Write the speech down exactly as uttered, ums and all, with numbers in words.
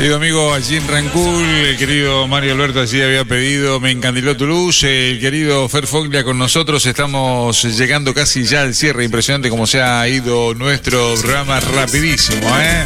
Querido amigo, allí en Rancul, el querido Mario Alberto allí había pedido Me encandiló tu luz. El querido Fer Foglia con nosotros. Estamos llegando casi ya al cierre. Impresionante cómo se ha ido nuestro programa rapidísimo, ¿eh?